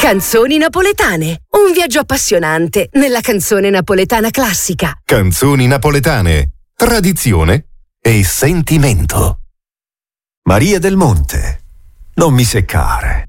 Canzoni napoletane. Un viaggio appassionante nella canzone napoletana classica. Canzoni napoletane. Tradizione e sentimento. Maria del Monte, non mi seccare.